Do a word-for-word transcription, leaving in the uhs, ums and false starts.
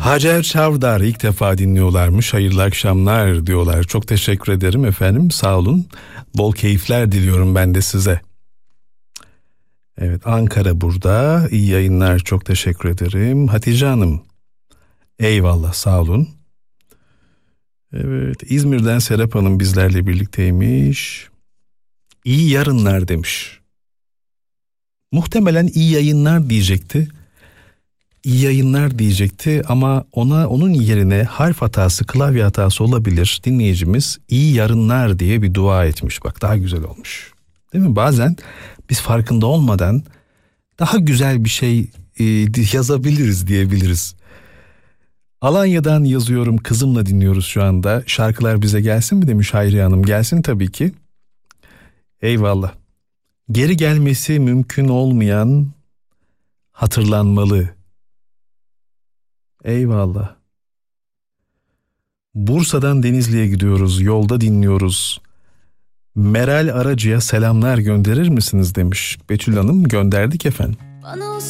Hacer Çavdar ilk defa dinliyorlarmış. Hayırlı akşamlar diyorlar. Çok teşekkür ederim efendim. Sağ olun. Bol keyifler diliyorum ben de size. Evet, Ankara burada. İyi yayınlar. Çok teşekkür ederim. Hatice Hanım. Eyvallah, sağ olun. Evet, İzmir'den Serap Hanım bizlerle birlikteymiş. İyi yarınlar demiş. Muhtemelen iyi yayınlar diyecekti. İyi yayınlar diyecekti ama ona onun yerine harf hatası, klavye hatası olabilir. Dinleyicimiz iyi yarınlar diye bir dua etmiş. Bak, daha güzel olmuş. Değil mi? Bazen biz farkında olmadan daha güzel bir şey e, yazabiliriz, diyebiliriz. Alanya'dan yazıyorum, kızımla dinliyoruz şu anda. Şarkılar bize gelsin mi demiş Hayriye Hanım. Gelsin tabii ki. Eyvallah. Geri gelmesi mümkün olmayan hatırlanmalı. Eyvallah. Bursa'dan Denizli'ye gidiyoruz. Yolda dinliyoruz. Meral Aracı'ya selamlar gönderir misiniz demiş. Betül Hanım, gönderdik efendim. Bana